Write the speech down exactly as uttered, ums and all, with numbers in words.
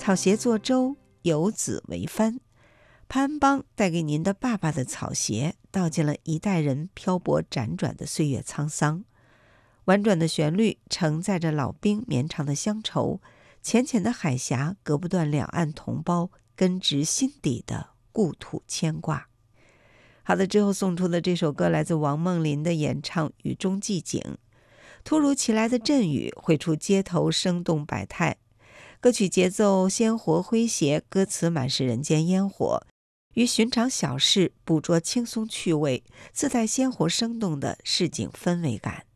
草鞋作舟，游子为帆。潘安邦带给您的爸爸的草鞋，道尽了一代人漂泊辗转的岁月沧桑。婉转的旋律承载着老兵绵长的乡愁，浅浅的海峡隔不断两岸同胞根植心底的故土牵挂。好的，之后送出的这首歌来自王梦麟的演唱《雨中寂景》。突如其来的阵雨绘出街头生动百态，歌曲节奏鲜活诙谐，歌词满是人间烟火，于寻常小事捕捉轻松趣味，自带鲜活生动的市井氛围感。